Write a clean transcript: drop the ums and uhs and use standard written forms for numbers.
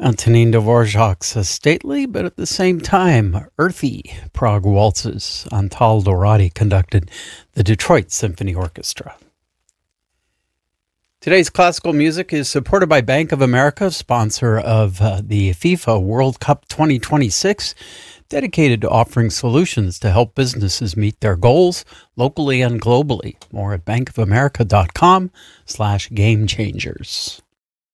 Antonin Dvorak's stately, but at the same time earthy Prague waltzes. Antal Dorati conducted the Detroit Symphony Orchestra. Today's classical music is supported by Bank of America, sponsor of the FIFA World Cup 2026, dedicated to offering solutions to help businesses meet their goals locally and globally. More at bankofamerica.com/gamechangers.